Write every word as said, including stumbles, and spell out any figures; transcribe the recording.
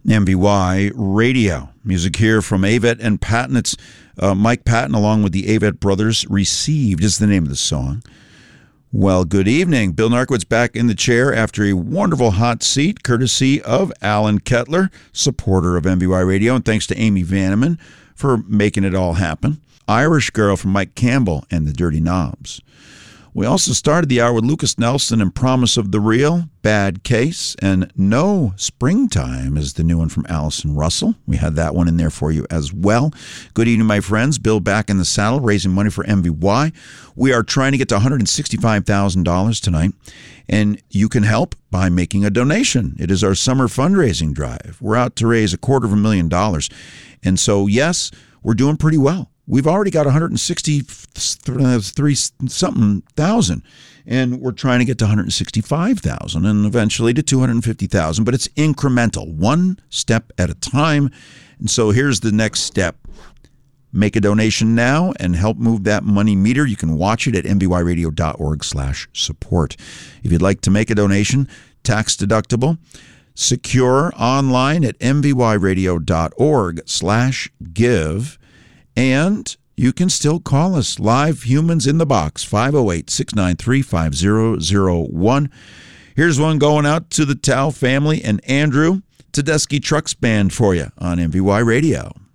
M V Y Radio. Music here from Avett and Patton. It's uh, Mike Patton along with the Avett Brothers. Received is the name of the song. Well, good evening. Bill Narkowitz back in the chair after a wonderful hot seat, courtesy of Alan Kettler, supporter of M V Y Radio, and thanks to Amy Vanneman for making it all happen. Irish Girl from Mike Campbell and the Dirty Knobs. We also started the hour with Lucas Nelson and Promise of the Real, Bad Case, and No Springtime is the new one from Allison Russell. We had that one in there for you as well. Good evening, my friends. Bill back in the saddle, raising money for M V Y. We are trying to get to one hundred sixty-five thousand dollars tonight, and you can help by making a donation. It is our summer fundraising drive. We're out to raise a quarter of a million dollars, and so, yes, we're doing pretty well. We've already got one hundred sixty-three something thousand, and we're trying to get to one hundred sixty-five thousand and eventually to two hundred fifty thousand, but it's incremental, one step at a time. And so here's the next step. Make a donation now and help move that money meter. You can watch it at m v y radio dot org slash support. If you'd like to make a donation, tax deductible, secure online at m v y radio dot org slash give. And you can still call us live, Humans in the Box, five oh eight, six nine three, five oh oh one. Here's one going out to the Tao family and Andrew Tedeschi Trucks Band for you on M V Y Radio.